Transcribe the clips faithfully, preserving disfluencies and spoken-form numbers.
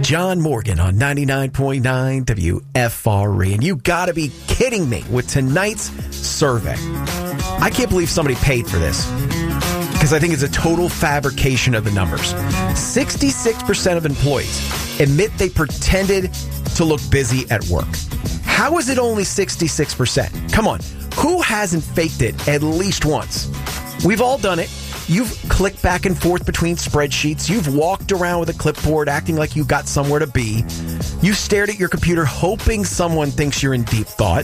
John Morgan on ninety-nine point nine W F R E. And you gotta be kidding me with tonight's survey. I can't believe somebody paid for this, because I think it's a total fabrication of the numbers. sixty-six percent of employees admit they pretended to look busy at work. How is it only sixty-six percent? Come on, who hasn't faked it at least once? We've all done it. You've clicked back and forth between spreadsheets. You've walked around with a clipboard acting like you got somewhere to be. You stared at your computer hoping someone thinks you're in deep thought.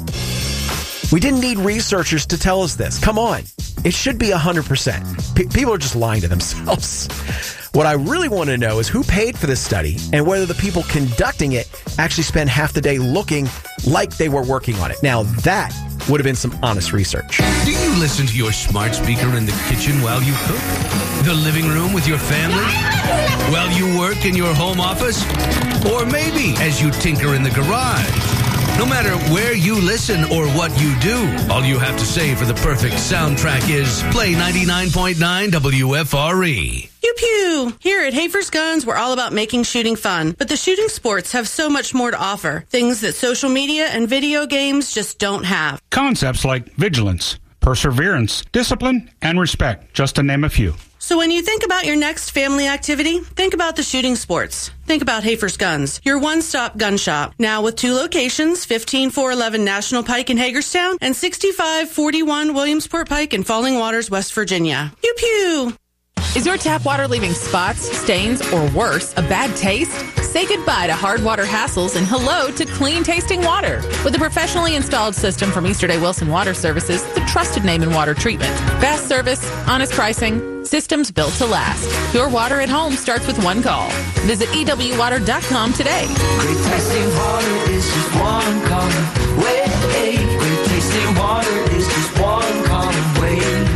We didn't need researchers to tell us this. Come on. It should be one hundred percent. P- people are just lying to themselves. What I really want to know is who paid for this study and whether the people conducting it actually spent half the day looking like they were working on it. Now, that would have been some honest research. Do you listen to your smart speaker in the kitchen while you cook? The living room with your family? While you work in your home office? Or maybe as you tinker in the garage? No matter where you listen or what you do, all you have to say for the perfect soundtrack is play ninety-nine point nine W F R E. Pew pew! Here at Hafer's Guns, we're all about making shooting fun. But the shooting sports have so much more to offer. Things that social media and video games just don't have. Concepts like vigilance, perseverance, discipline, and respect, just to name a few. So when you think about your next family activity, think about the shooting sports. Think about Hafer's Guns, your one-stop gun shop. Now with two locations, fifteen four eleven National Pike in Hagerstown and sixty-five forty-one Williamsport Pike in Falling Waters, West Virginia. Pew pew! Is your tap water leaving spots, stains, or worse, a bad taste? Say goodbye to hard water hassles and hello to clean tasting water. With a professionally installed system from Easterday Wilson Water Services, the trusted name in water treatment. Fast service, honest pricing, systems built to last. Your water at home starts with one call. Visit E W water dot com today. Great tasting water is just one call away. Great tasting water is just one call away.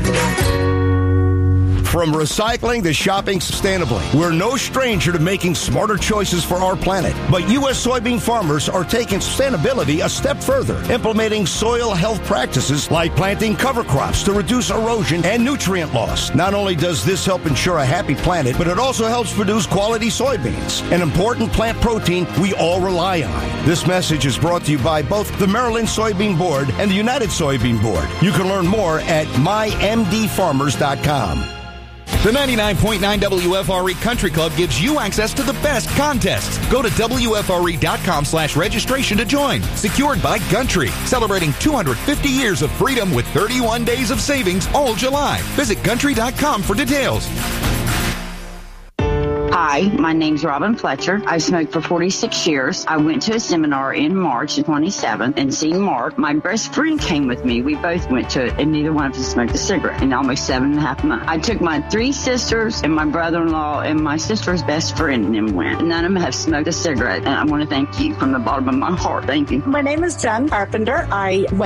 From recycling to shopping sustainably, we're no stranger to making smarter choices for our planet. But U S soybean farmers are taking sustainability a step further, implementing soil health practices like planting cover crops to reduce erosion and nutrient loss. Not only does this help ensure a happy planet, but it also helps produce quality soybeans, an important plant protein we all rely on. This message is brought to you by both the Maryland Soybean Board and the United Soybean Board. You can learn more at my m d farmers dot com. The ninety-nine point nine W F R E Country Club gives you access to the best contests. Go to W F R E dot com slash registration to join. Secured by Gumtree, celebrating two hundred fifty years of freedom with thirty-one days of savings all July. Visit Gumtree dot com for details. Hi, my name's Robin Fletcher. I've smoked for forty-six years. I went to a seminar in March twenty-seventh and seen Mark. My best friend came with me. We both went to it, and neither one of us smoked a cigarette in almost seven and a half months. I took my three sisters and my brother-in-law and my sister's best friend and them went. None of them have smoked a cigarette, and I want to thank you from the bottom of my heart. Thank you. My name is Jen Carpenter. I went